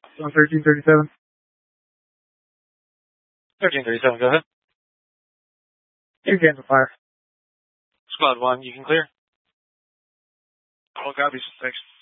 On 1337. 1337, go ahead. Here's the fire. Squad 1, you can clear. All copies. Thanks.